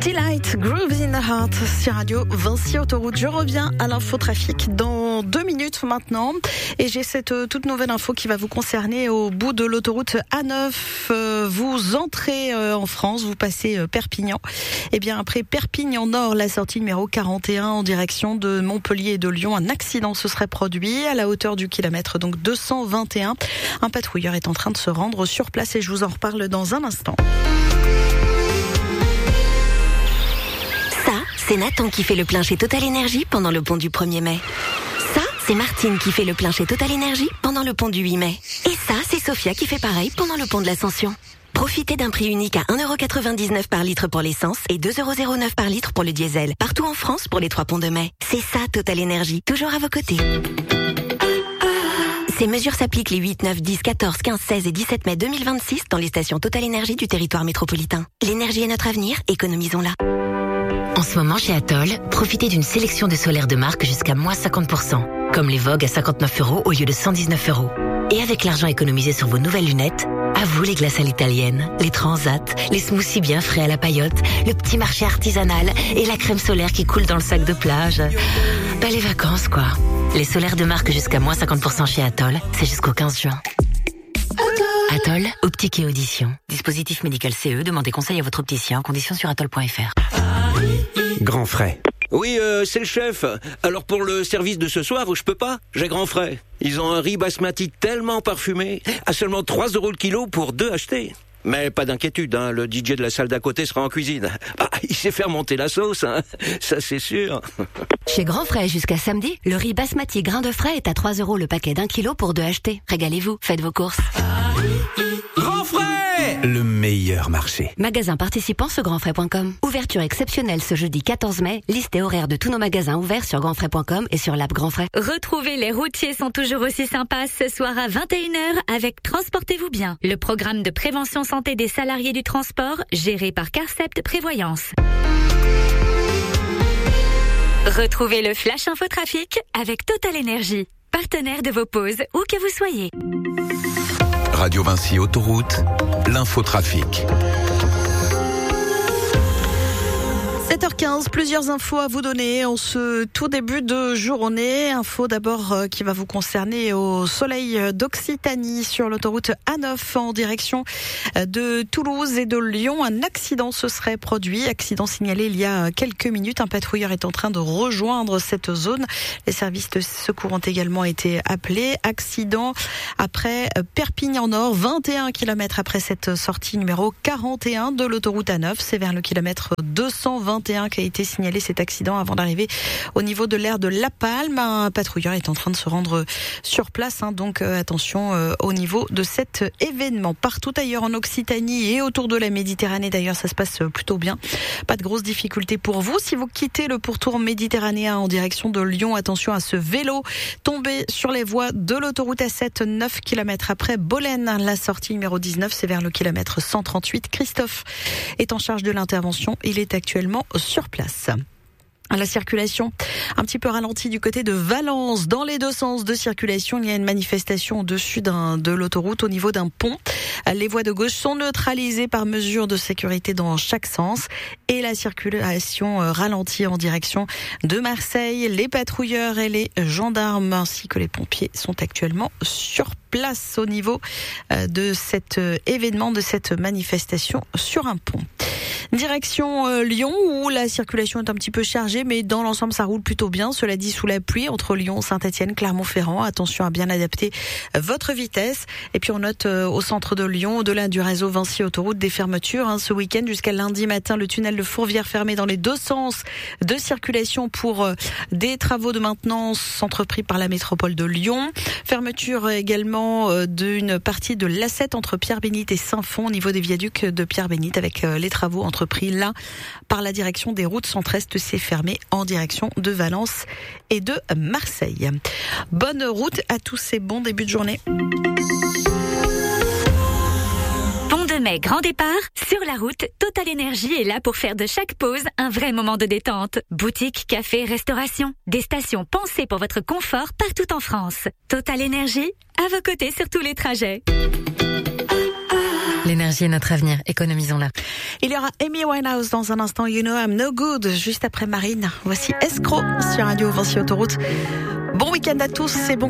Delight, Groove in the Heart sur Radio Vinci Autoroute. Je reviens à l'infotrafic dans 2 minutes maintenant et j'ai cette toute nouvelle info qui va vous concerner au bout de l'autoroute A9. Vous entrez en France, vous passez Perpignan. Et bien après Perpignan Nord, la sortie numéro 41 en direction de Montpellier et de Lyon, un accident se serait produit à la hauteur du kilomètre donc 221. Un patrouilleur est en train de se rendre sur place et je vous en reparle dans un instant. C'est Nathan qui fait le plein chez Total Énergie pendant le pont du 1er mai. Ça, c'est Martine qui fait le plein chez Total Énergie pendant le pont du 8 mai. Et ça, c'est Sophia qui fait pareil pendant le pont de l'Ascension. Profitez d'un prix unique à 1,99€ par litre pour l'essence et 2,09€ par litre pour le diesel. Partout en France pour les 3 ponts de mai. C'est ça Total Énergie, toujours à vos côtés. Ces mesures s'appliquent les 8, 9, 10, 14, 15, 16 et 17 mai 2026 dans les stations Total Énergie du territoire métropolitain. L'énergie est notre avenir, économisons-la. En ce moment, chez Atoll, profitez d'une sélection de solaires de marque jusqu'à moins 50%, comme les Vogue à 59€ au lieu de 119€. Et avec l'argent économisé sur vos nouvelles lunettes, à vous les glaces à l'italienne, les transats, les smoothies bien frais à la paillote, le petit marché artisanal et la crème solaire qui coule dans le sac de plage. Bah les vacances quoi. Les solaires de marque jusqu'à moins 50% chez Atoll, c'est jusqu'au 15 juin. Atoll, optique et audition. Dispositif médical CE, demandez conseil à votre opticien, conditions sur atoll.fr. Grand frais. Oui, c'est le chef. Alors pour le service de ce soir, je peux pas. J'ai grand frais. Ils ont un riz basmati tellement parfumé, à seulement 3€ le kilo pour 2 achetés. Mais pas d'inquiétude, hein, le DJ de la salle d'à côté sera en cuisine. Ah, il sait faire monter la sauce, hein, ça c'est sûr. Chez Grand Frais jusqu'à samedi, le riz basmati grain de frais est à 3€ le paquet d'1 kilo pour 2 achetés. Régalez-vous, faites vos courses. Grand frais, le meilleur marché. Magasin participant sur grandfrais.com. Ouverture exceptionnelle ce jeudi 14 mai. Liste et horaire de tous nos magasins ouverts sur grandfrais.com et sur l'app Grand Frais. Retrouvez les routiers sont toujours aussi sympas ce soir à 21h avec Transportez-vous bien. Le programme de prévention santé des salariés du transport géré par Carcept Prévoyance. Retrouvez le Flash Infotrafic avec Total Énergie, partenaire de vos pauses où que vous soyez. Radio Vinci Autoroute, l'infotrafic. 7h15, plusieurs infos à vous donner en ce tout début de journée. Info d'abord qui va vous concerner au soleil d'Occitanie sur l'autoroute A9 en direction de Toulouse et de Lyon. Un accident se serait produit, accident signalé il y a quelques minutes. Un patrouilleur est en train de rejoindre cette zone. Les services de secours ont également été appelés. Accident après Perpignan Nord, 21 km après cette sortie numéro 41 de l'autoroute A9. C'est vers le kilomètre 221 qui a été signalé cet accident avant d'arriver au niveau de l'aire de La Palme. Un patrouilleur est en train de se rendre sur place, donc attention au niveau de cet événement. Partout ailleurs en Occitanie et autour de la Méditerranée d'ailleurs, ça se passe plutôt bien. Pas de grosses difficultés pour vous. Si vous quittez le pourtour méditerranéen en direction de Lyon, attention à ce vélo tombé sur les voies de l'autoroute A7, 9 km après Bolène. La sortie numéro 19, c'est vers le kilomètre 138. Christophe est en charge de l'intervention. Il est actuellement sur place. La circulation un petit peu ralentie du côté de Valence. Dans les deux sens de circulation, il y a une manifestation au-dessus de l'autoroute au niveau d'un pont. Les voies de gauche sont neutralisées par mesure de sécurité dans chaque sens et la circulation ralentie en direction de Marseille. Les patrouilleurs et les gendarmes ainsi que les pompiers sont actuellement sur place au niveau de cet événement, de cette manifestation sur un pont. Direction Lyon où la circulation est un petit peu chargée mais dans l'ensemble ça roule plutôt bien. Cela dit sous la pluie entre Lyon, Saint-Étienne, Clermont-Ferrand. Attention à bien adapter votre vitesse. Et puis on note au centre de Lyon, au-delà du réseau Vinci Autoroute, des fermetures ce week-end jusqu'à lundi matin. Le tunnel de Fourvière fermé dans les deux sens de circulation pour des travaux de maintenance entrepris par la métropole de Lyon. Fermeture également d'une partie de l'A7 entre Pierre-Bénite et Saint-Fond au niveau des viaducs de Pierre-Bénite avec les travaux entrepris là par la direction des routes centre-est. C'est fermé en direction de Valence et de Marseille. Bonne route à tous et bon début de journée. Pont de Mai, grand départ. Sur la route, Total Énergie est là pour faire de chaque pause un vrai moment de détente. Boutique, café, restauration. Des stations pensées pour votre confort partout en France. Total Énergie, à vos côtés sur tous les trajets. L'énergie est notre avenir, économisons-la. Il y aura Amy Winehouse dans un instant, You Know I'm No Good, juste après Marine. Voici Escroc sur Radio Vinci Autoroute. Bon week-end à tous, c'est bon.